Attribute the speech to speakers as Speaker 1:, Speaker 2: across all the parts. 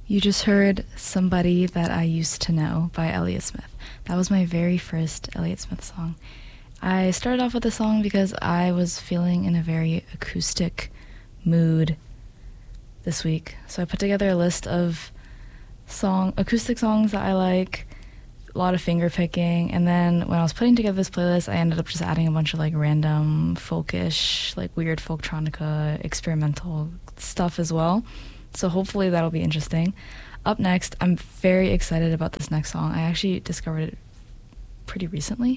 Speaker 1: You just heard Somebody That I Used to Know by Elliott Smith. That was my very first Elliott Smith song. I started off with the song because I was feeling in a very acoustic mood this week. So I put together a list of acoustic songs that I like, a lot of finger picking, and then when I was putting together this playlist, I ended up just adding a bunch of like random folkish, like weird folktronica, experimental stuff as well. So hopefully that'll be interesting. Up next, I'm very excited about this next song. I actually discovered it pretty recently.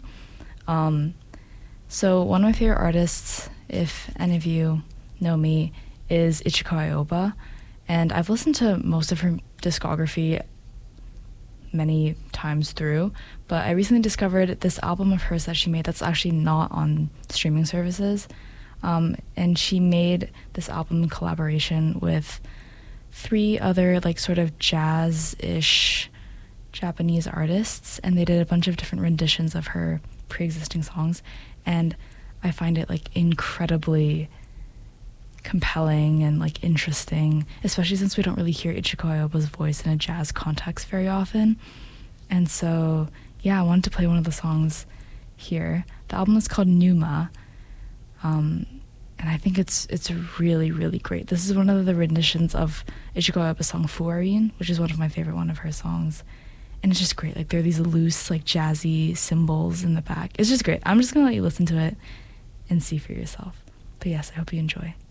Speaker 1: So one of my favorite artists, if any of you know me, is Ichiko Aoba, and I've listened to most of her discography many times through, but I recently discovered this album of hers that she made that's actually not on streaming services, and she made this album in collaboration with 3 other like sort of jazz-ish Japanese artists, and they did a bunch of different renditions of her pre-existing songs, and I find it like incredibly compelling and like interesting, especially since we don't really hear Ichiko Aoba's voice in a jazz context very often. And so yeah, I wanted to play one of the songs here. The album is called Numa, and I think it's really, really great. This is one of the renditions of Ichiko Aoba's song Fuarin, which is one of my favorite one of her songs. And it's just great. Like there are these loose, like jazzy cymbals in the back. It's just great. I'm just gonna let you listen to it and see for yourself. But yes, I hope you enjoy.